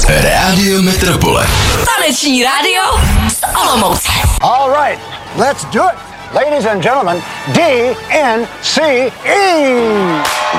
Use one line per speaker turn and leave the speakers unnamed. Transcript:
Rádio Metropole.
Taneční rádio z Olomouce.
All right, let's do it. Ladies and gentlemen, DNCE.